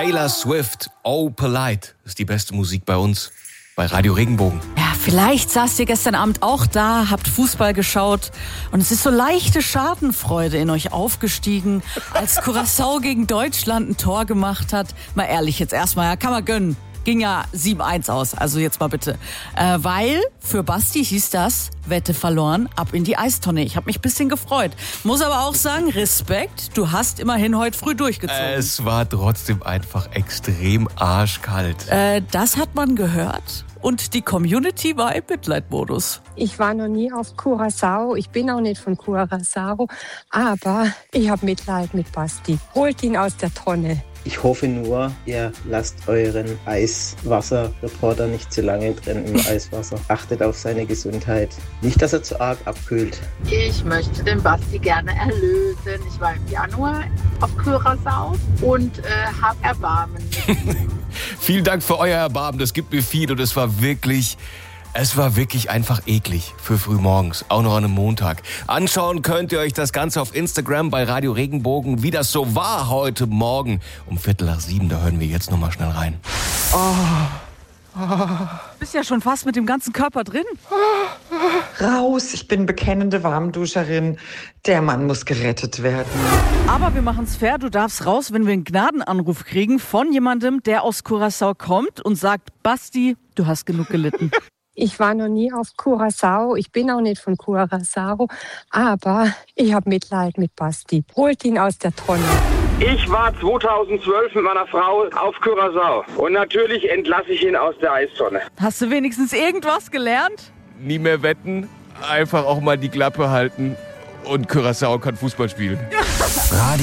Taylor Swift, Oh Polite, ist die beste Musik bei uns, bei Radio Regenbogen. Ja, vielleicht saßt ihr gestern Abend auch da, habt Fußball geschaut und es ist so leichte Schadenfreude in euch aufgestiegen, als Curaçao gegen Deutschland ein Tor gemacht hat. Mal ehrlich jetzt erstmal, ja, kann man gönnen. Ging ja 7-1 aus, also jetzt mal bitte. Weil für Basti hieß das, Wette verloren, ab in die Eistonne. Ich habe mich ein bisschen gefreut. Muss aber auch sagen, Respekt, du hast immerhin heute früh durchgezogen. Es war trotzdem einfach extrem arschkalt. Das hat man gehört und die Community war im Mitleidmodus. Ich war noch nie auf Curaçao, ich bin auch nicht von Curaçao, aber ich habe Mitleid mit Basti. Holt ihn aus der Tonne. Ich hoffe nur, ihr lasst euren Eiswasserreporter nicht zu lange drin im Eiswasser. Achtet auf seine Gesundheit. Nicht, dass er zu arg abkühlt. Ich möchte den Basti gerne erlösen. Ich war im Januar auf Curaçao und habe Erbarmen. Vielen Dank für euer Erbarmen, das gibt mir viel und es war wirklich einfach eklig für frühmorgens, auch noch an einem Montag. Anschauen könnt ihr euch das Ganze auf Instagram bei Radio Regenbogen, wie das so war heute Morgen um 6:45. Da hören wir jetzt nochmal schnell rein. Bist ja schon fast mit dem ganzen Körper drin. Raus, ich bin bekennende Warmduscherin. Der Mann muss gerettet werden. Aber wir machen's fair, du darfst raus, wenn wir einen Gnadenanruf kriegen von jemandem, der aus Curaçao kommt und sagt, Basti, du hast genug gelitten. Ich war noch nie auf Curaçao, ich bin auch nicht von Curaçao, aber ich habe Mitleid mit Basti. Holt ihn aus der Tonne. Ich war 2012 mit meiner Frau auf Curaçao und natürlich entlasse ich ihn aus der Eistonne. Hast du wenigstens irgendwas gelernt? Nie mehr wetten, einfach auch mal die Klappe halten und Curaçao kann Fußball spielen.